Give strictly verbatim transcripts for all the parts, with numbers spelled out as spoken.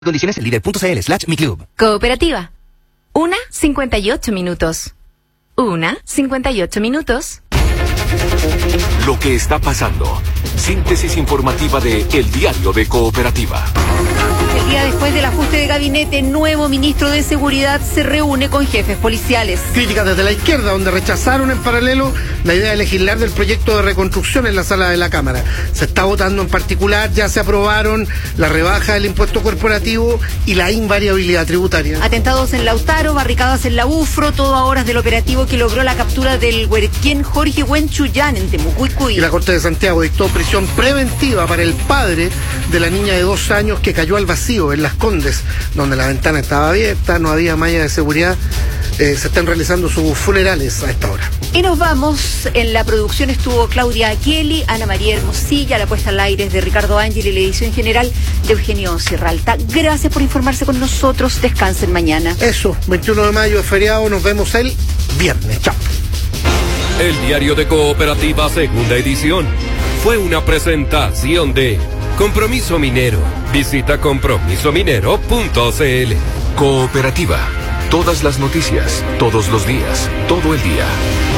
Condiciones en líder punto c l slash mi club. Cooperativa. Una, cincuenta y ocho minutos. Una, cincuenta y ocho minutos. Lo que está pasando. Síntesis informativa de El Diario de Cooperativa. El día después del ajuste de gabinete, el nuevo ministro de Seguridad se reúne con jefes policiales. Críticas desde la izquierda, donde rechazaron en paralelo la idea de legislar del proyecto de reconstrucción en la sala de la Cámara. Se está votando en particular, ya se aprobaron la rebaja del impuesto corporativo y la invariabilidad tributaria. Atentados en Lautaro, barricadas en la UFRO, todo a horas del operativo que logró la captura del huerquén Jorge Huenchuyán en Temucuicuy. Y la Corte de Santiago dictó prisión preventiva para el padre de la niña de dos años que cayó al vacío en Las Condes, donde la ventana estaba abierta, no había malla de seguridad. Eh, se están realizando sus funerales a esta hora. Y nos vamos. En la producción estuvo Claudia Kelly, Ana María Hermosilla, la puesta al aire es de Ricardo Ángel y la edición general de Eugenio Sierralta. Gracias por informarse con nosotros. Descansen mañana. Eso, veintiuno de mayo es feriado, nos vemos el viernes. Chao. El Diario de Cooperativa, segunda edición. Fue una presentación de Compromiso Minero. Visita compromiso minero punto c l. Cooperativa. Todas las noticias, todos los días, todo el día.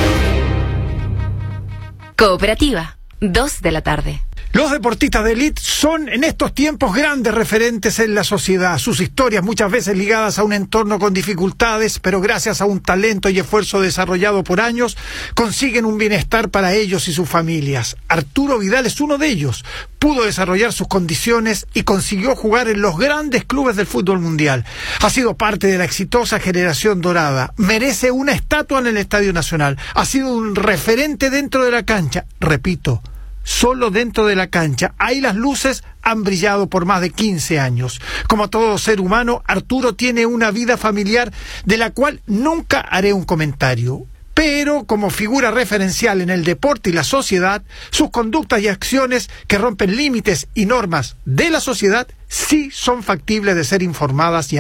Cooperativa. Dos de la tarde. Los deportistas de élite son en estos tiempos grandes referentes en la sociedad. Sus historias muchas veces ligadas a un entorno con dificultades, pero gracias a un talento y esfuerzo desarrollado por años, consiguen un bienestar para ellos y sus familias. Arturo Vidal es uno de ellos. Pudo desarrollar sus condiciones y consiguió jugar en los grandes clubes del fútbol mundial. Ha sido parte de la exitosa generación dorada. Merece una estatua en el Estadio Nacional. Ha sido un referente dentro de la cancha. Repito, solo dentro de la cancha. Ahí las luces han brillado por más de quince años. Como todo ser humano, Arturo tiene una vida familiar de la cual nunca haré un comentario. Pero como figura referencial en el deporte y la sociedad, sus conductas y acciones que rompen límites y normas de la sociedad sí son factibles de ser informadas y